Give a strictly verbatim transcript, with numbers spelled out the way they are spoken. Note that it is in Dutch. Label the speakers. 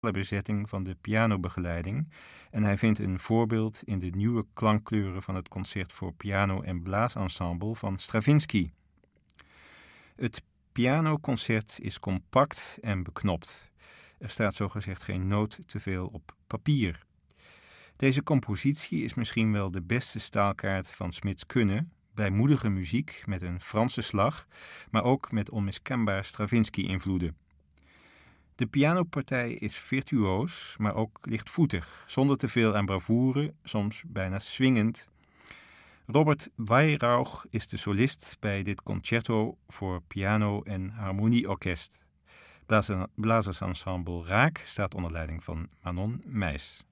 Speaker 1: bezetting van de pianobegeleiding en hij vindt een voorbeeld in de nieuwe klankkleuren van het concert voor piano en blaasensemble van Stravinsky. Het pianoconcert is compact en beknopt. Er staat zogezegd geen noot te veel op papier. Deze compositie is misschien wel de beste staalkaart van Smits kunnen, blijmoedige muziek met een Franse slag, maar ook met onmiskenbaar Stravinsky-invloeden. De pianopartij is virtuoos, maar ook lichtvoetig, zonder te veel aan bravoure, soms bijna swingend. Robert Weihrauch is de solist bij dit concerto voor piano en harmonieorkest. Blazersensemble Raak staat onder leiding van Manon Meijs.